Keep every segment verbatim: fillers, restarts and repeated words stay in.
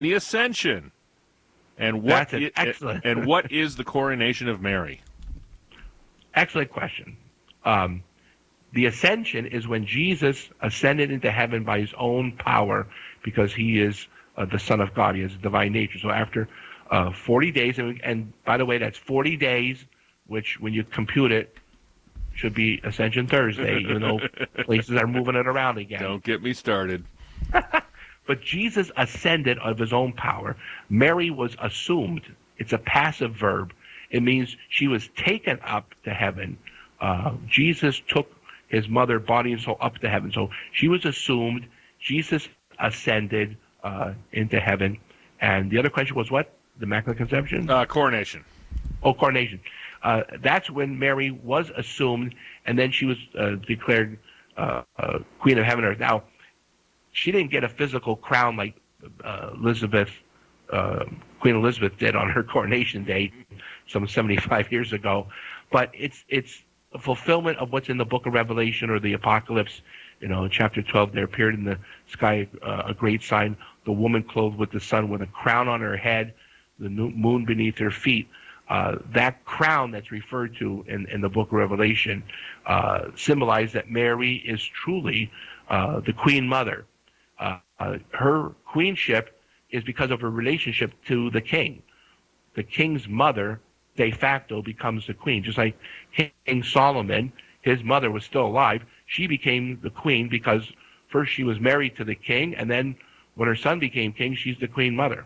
the Ascension. And what That's an i- excellent- and what is the coronation of Mary? Excellent question. Um, the ascension is when Jesus ascended into heaven by his own power, because he is uh, the Son of God. He has a divine nature. So after uh, forty days, and, and by the way, that's forty days, which when you compute it, should be Ascension Thursday, even though places are moving it around again. Don't get me started. But Jesus ascended of his own power. Mary was assumed. It's a passive verb. It means she was taken up to heaven. Uh, Jesus took his mother, body and soul, up to heaven. So she was assumed. Jesus ascended uh, into heaven. And the other question was what? The Immaculate Conception? Uh, coronation. Oh, coronation. Uh, that's when Mary was assumed, and then she was uh, declared uh, uh, Queen of Heaven and Earth. Now, she didn't get a physical crown like uh, Elizabeth, uh, Queen Elizabeth did on her coronation day some seventy-five years ago, but it's it's a fulfillment of what's in the book of Revelation or the Apocalypse. You know, in chapter twelve, there appeared in the sky uh, a great sign, the woman clothed with the sun with a crown on her head, the moon beneath her feet. Uh, that crown that's referred to in, in the book of Revelation uh, symbolized that Mary is truly uh, the Queen Mother. Uh, uh, her queenship is because of her relationship to the king. The king's mother, de facto, becomes the queen. Just like King Solomon, his mother was still alive. She became the queen because first she was married to the king, and then when her son became king, she's the queen mother.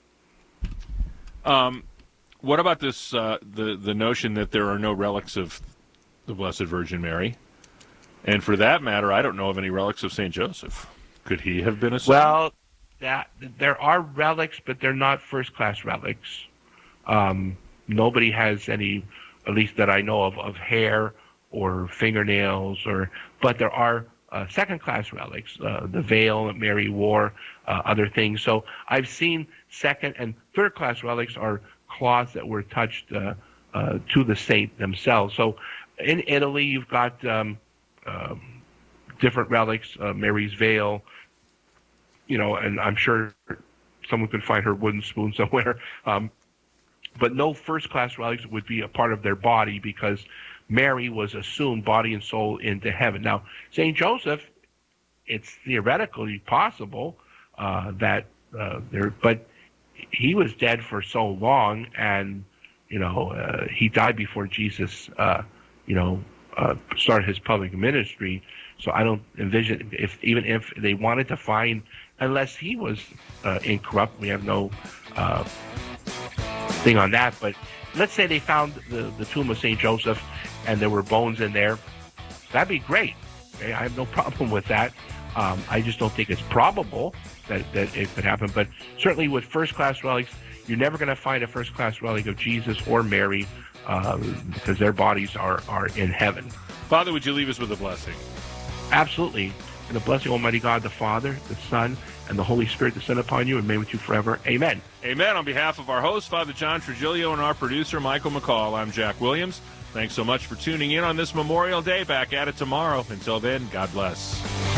Um, what about this? Uh, the the notion that there are no relics of the Blessed Virgin Mary, and for that matter, I don't know of any relics of Saint Joseph. Could he have been a son? Well, that there are relics, but they're not first-class relics. Um, nobody has any, at least that I know of, of hair or fingernails, or but there are uh, second-class relics, uh, the veil that Mary wore, uh, other things. So I've seen second and third-class relics are cloths that were touched uh, uh, to the saint themselves. So in Italy, you've got um, uh, different relics, uh, Mary's veil, you know, and I'm sure someone could find her wooden spoon somewhere. Um, but no first-class relics would be a part of their body because Mary was assumed body and soul into heaven. Now, Saint Joseph, it's theoretically possible uh, that uh, there, but he was dead for so long, and you know, uh, he died before Jesus, uh, you know, uh, started his public ministry. So I don't envision if even if they wanted to find, unless he was uh, incorrupt, we have no uh, thing on that. But let's say they found the, the tomb of Saint Joseph and there were bones in there, that'd be great. Okay? I have no problem with that. Um, I just don't think it's probable that, that it could happen. But certainly with first-class relics, you're never going to find a first-class relic of Jesus or Mary uh, because their bodies are, are in heaven. Father, would you leave us with a blessing? Absolutely. And the blessing of Almighty God, the Father, the Son, and the Holy Spirit descend upon you and remain with you forever. Amen. Amen. On behalf of our host, Father John Trigilio, and our producer, Michael McCall, I'm Jack Williams. Thanks so much for tuning in on this Memorial Day. Back at it tomorrow. Until then, God bless.